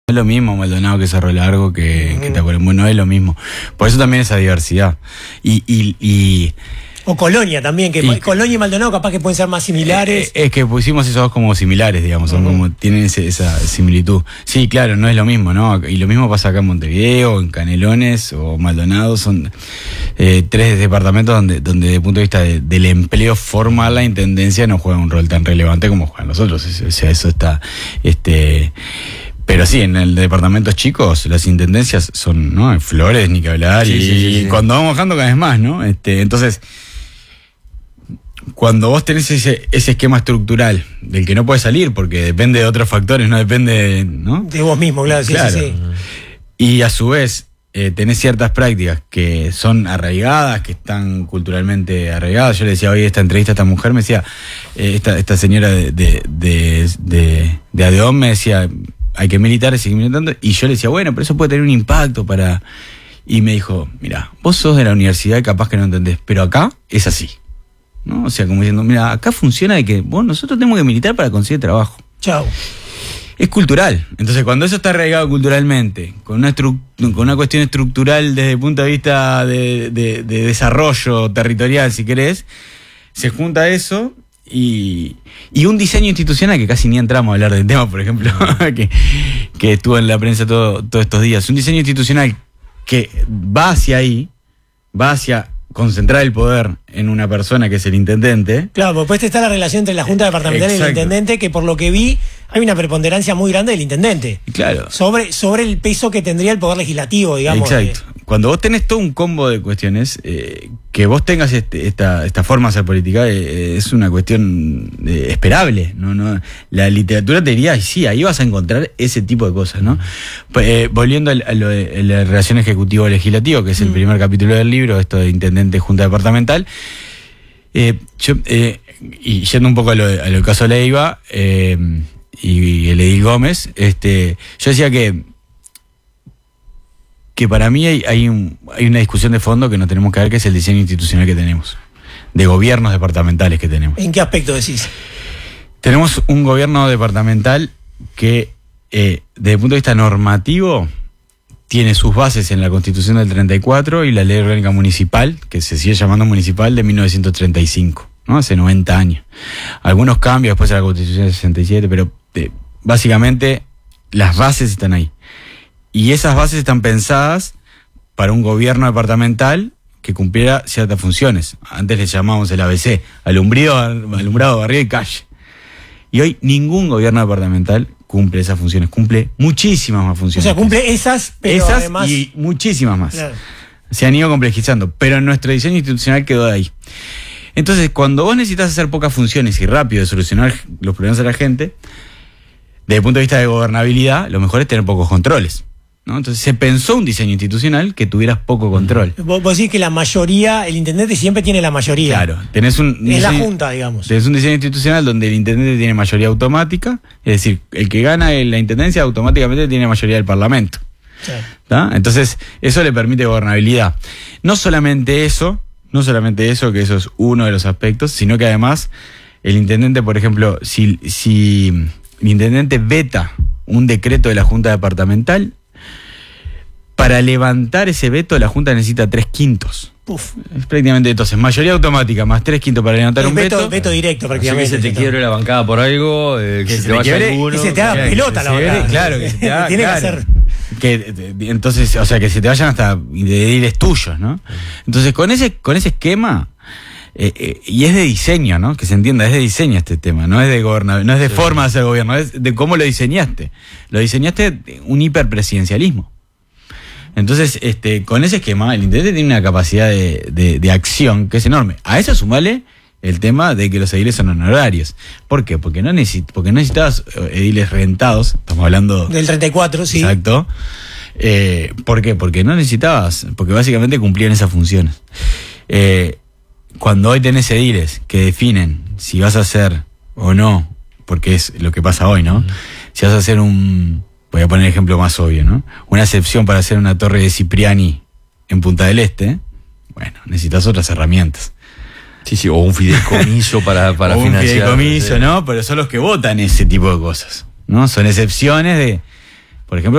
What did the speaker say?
es lo mismo Maldonado que Cerro Largo que Tacuarembó, no es lo mismo. Por eso también esa diversidad. O Colonia también, que Colonia y Maldonado capaz que pueden ser más similares. Es que pusimos esos dos como similares, digamos, son como tienen esa similitud. Sí, claro, no es lo mismo, ¿no? Y lo mismo pasa acá en Montevideo, en Canelones o Maldonado, son 3 departamentos donde desde el punto de vista del empleo formal la intendencia no juega un rol tan relevante como juegan los otros. O sea, eso está... Pero sí, en el departamentos chicos, las intendencias son, ¿no? Flores, ni que hablar, y cuando vamos bajando cada vez más, ¿no? Entonces, cuando vos tenés ese esquema estructural del que no puedes salir, porque depende de otros factores, no depende, ¿no? De vos mismo, claro, sí. Y a su vez, tenés ciertas prácticas que son arraigadas, que están culturalmente arraigadas. Yo le decía hoy esta entrevista a esta mujer, me decía, esta señora de Adeón me decía... hay que militar y seguir militando, y yo le decía, bueno, pero eso puede tener un impacto para... Y me dijo, mira, vos sos de la universidad y capaz que no entendés, pero acá es así, ¿no? O sea, como diciendo, mira, acá funciona de que nosotros tenemos que militar para conseguir trabajo. Chao. Es cultural. Entonces, cuando eso está arraigado culturalmente, con una cuestión estructural desde el punto de vista de desarrollo territorial, si querés, se junta eso... Y un diseño institucional que casi ni entramos a hablar del tema, por ejemplo, que estuvo en la prensa todos estos días. Un diseño institucional que va hacia ahí, va hacia concentrar el poder en una persona que es el intendente. Claro, porque después está la relación entre la Junta Departamental y el intendente, que por lo que vi hay una preponderancia muy grande del intendente. Claro. Sobre el peso que tendría el poder legislativo, digamos. Exacto. Cuando vos tenés todo un combo de cuestiones, que vos tengas esta forma de hacer política es una cuestión esperable, ¿no? La literatura te diría, sí, ahí vas a encontrar ese tipo de cosas, ¿no? Volviendo a lo de la relación ejecutivo-legislativo, que es el primer capítulo del libro, esto de intendente junta departamental, y yendo un poco a lo caso de Leiva y el edil Gómez, yo decía que para mí hay una discusión de fondo que nos tenemos que ver, que es el diseño institucional que tenemos, de gobiernos departamentales que tenemos. ¿En qué aspecto decís? Tenemos un gobierno departamental que, desde el punto de vista normativo, tiene sus bases en la Constitución del 34 y la Ley Orgánica Municipal, que se sigue llamando municipal, de 1935, ¿no? Hace 90 años. Algunos cambios después de la Constitución del 67, pero básicamente las bases están ahí. Y esas bases están pensadas para un gobierno departamental que cumpliera ciertas funciones. Antes le llamábamos el ABC, alumbrado, barrido y calle. Y hoy ningún gobierno departamental cumple esas funciones, cumple muchísimas más funciones. O sea, cumple esas, pero además... y muchísimas más. Claro. Se han ido complejizando, pero nuestro diseño institucional quedó de ahí. Entonces, cuando vos necesitas hacer pocas funciones y rápido de solucionar los problemas de la gente, desde el punto de vista de gobernabilidad, lo mejor es tener pocos controles, ¿no? Entonces se pensó un diseño institucional que tuvieras poco control. Vos decís que la mayoría, el intendente siempre tiene la mayoría. Claro, tenés es la junta, digamos. Tenés un diseño institucional donde el intendente tiene mayoría automática, es decir, el que gana en la intendencia automáticamente tiene mayoría del parlamento. Claro. Entonces, eso le permite gobernabilidad. No solamente eso, que eso es uno de los aspectos, sino que además el intendente, por ejemplo, si el intendente veta un decreto de la Junta Departamental, para levantar ese veto la Junta necesita 3/5. Uf. Es prácticamente, entonces, mayoría automática más 3/5 para levantar un veto. Veto directo prácticamente. Así que se te quiebre la bancada por algo, que se te vaya alguno. Que se te haga pelota la bancada. Claro, que se te haga, tiene claro. que hacer. Entonces, o sea, que se te vayan hasta de ediles tuyos, ¿no? Entonces, con ese esquema, y es de diseño, ¿no? Que se entienda, es de diseño este tema, no es de no es de forma de hacer gobierno, es de cómo lo diseñaste. Lo diseñaste un hiperpresidencialismo. Entonces, con ese esquema, el intendente tiene una capacidad de acción que es enorme. A eso sumale el tema de que los ediles son honorarios. ¿Por qué? Porque no necesitabas ediles rentados. Estamos hablando del 34, sí. Exacto. ¿Por qué? Porque no necesitabas, porque básicamente cumplían esas funciones. Cuando hoy tenés ediles que definen si vas a hacer o no, porque es lo que pasa hoy, ¿no? Si vas a hacer voy a poner el ejemplo más obvio, ¿no? Una excepción para hacer una torre de Cipriani en Punta del Este, bueno, necesitas otras herramientas. Sí, o un fideicomiso para financiar. Un fideicomiso, ¿no? Pero son los que votan ese tipo de cosas, ¿no? Son excepciones de, por ejemplo,